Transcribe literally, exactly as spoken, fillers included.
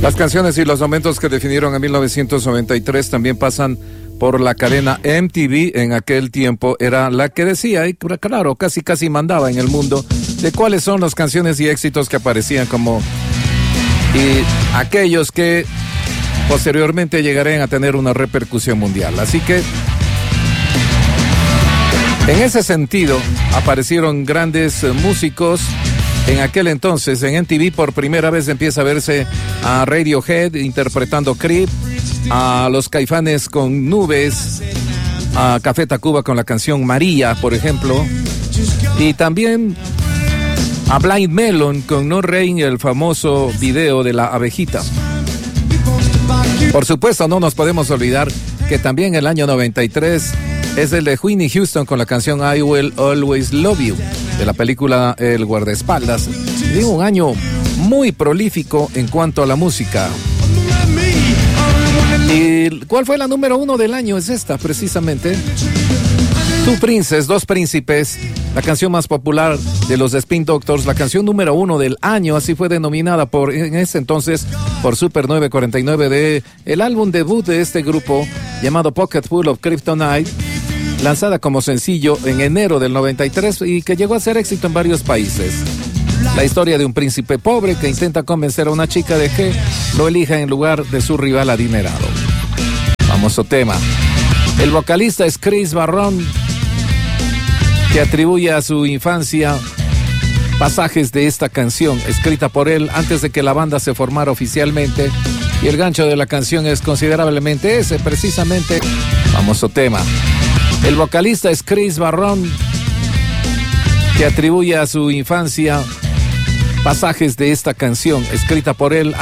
Las canciones y los momentos que definieron en mil novecientos noventa y tres también pasan por la cadena M T V. En aquel tiempo era la que decía, y claro, casi casi mandaba en el mundo, de cuáles son las canciones y éxitos que aparecían como y aquellos que posteriormente llegarían a tener una repercusión mundial. Así que en ese sentido aparecieron grandes eh, músicos. En aquel entonces en M T V por primera vez empieza a verse a Radiohead interpretando Creep, a los Caifanes con Nubes, a Café Tacuba con la canción María, por ejemplo, y también a Blind Melon con No Rain, el famoso video de la abejita. Por supuesto, no nos podemos olvidar que también el año noventa y tres es el de Whitney Houston con la canción I Will Always Love You, de la película El Guardaespaldas. Digo, un año muy prolífico en cuanto a la música. ¿Y cuál fue la número uno del año? Es esta, precisamente. Two Princes, Dos Príncipes, la canción más popular de los Spin Doctors, la canción número uno del año, así fue denominada por, en ese entonces, por Super nueve cuarenta y nueve, de el álbum debut de este grupo, llamado Pocket Full of Kryptonite, lanzada como sencillo en enero del noventa y tres y que llegó a ser éxito en varios países. La historia de un príncipe pobre que intenta convencer a una chica de que lo elija en lugar de su rival adinerado. Famoso tema. El vocalista es Chris Barron, que atribuye a su infancia pasajes de esta canción, escrita por él antes de que la banda se formara oficialmente, y el gancho de la canción es considerablemente ese, precisamente, famoso tema. El vocalista es Chris Barron, que atribuye a su infancia pasajes de esta canción, escrita por él